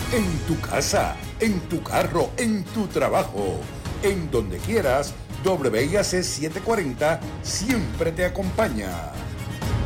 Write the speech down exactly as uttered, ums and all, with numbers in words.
En tu casa, en tu carro, en tu trabajo, en donde quieras, W I A C setecientos cuarenta siempre te acompaña.